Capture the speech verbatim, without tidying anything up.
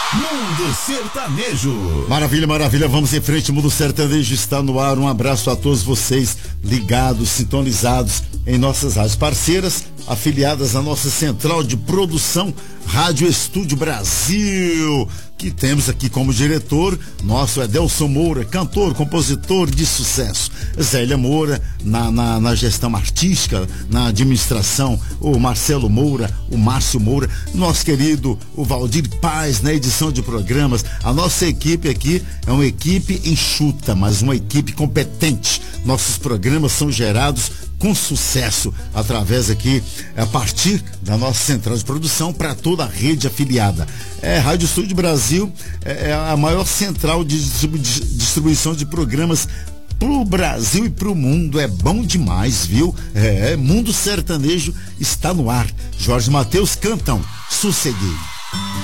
Mundo Sertanejo. Maravilha, maravilha, vamos em frente. Mundo Sertanejo está no ar. Um abraço a todos vocês ligados, sintonizados em nossas rádios parceiras, afiliadas à nossa central de produção, Rádio Estúdio Brasil, que temos aqui como diretor nosso Edelson Moura, cantor, compositor de sucesso. Zélia Moura na, na, na gestão artística, na administração, o Marcelo Moura, o Márcio Moura, nosso querido o Valdir Paz na edição de programas. A nossa equipe aqui é uma equipe enxuta, mas uma equipe competente. Nossos programas são gerados com sucesso através aqui, a partir da nossa central de produção para toda a rede afiliada. É, Rádio Estúdio Brasil é, é a maior central de distribu- distribuição de programas pro Brasil e pro mundo. É bom demais, viu? É, Mundo Sertanejo está no ar. Jorge Mateus cantam Sosseguei.